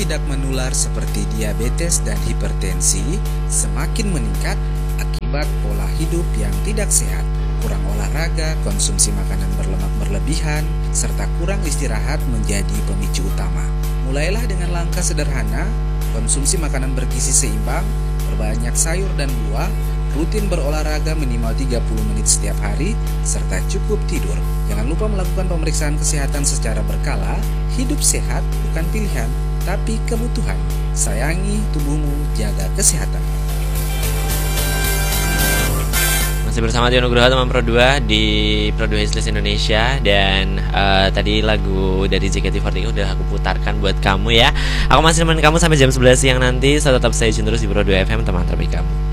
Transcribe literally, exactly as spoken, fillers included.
tidak menular seperti diabetes dan hipertensi semakin meningkat akibat pola hidup yang tidak sehat, kurang olahraga, konsumsi makanan berlemak berlebihan, serta kurang istirahat menjadi pemicu utama. Mulailah dengan langkah sederhana, konsumsi makanan bergizi seimbang, perbanyak sayur dan buah, rutin berolahraga minimal tiga puluh menit setiap hari, serta cukup tidur. Jangan lupa melakukan pemeriksaan kesehatan secara berkala. Hidup sehat bukan pilihan, tapi kebutuhan. Sayangi tubuhmu, jaga kesehatan. Masih bersama Tio Nugroho teman Pro dua di Pro dua Hislis Indonesia. Dan uh, tadi lagu dari J K T empat puluh udah aku putarkan buat kamu ya. Aku masih nemenin kamu sampai jam sebelas siang nanti. So tetap stay tune terus di Pro dua F M, teman terbaik kamu.